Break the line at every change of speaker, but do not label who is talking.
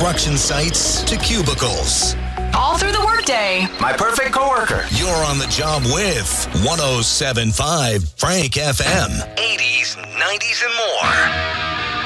construction sites to cubicles.
All through the workday.
My perfect coworker.
You're on the job with 107.5 Frank FM. 80s, 90s, and more.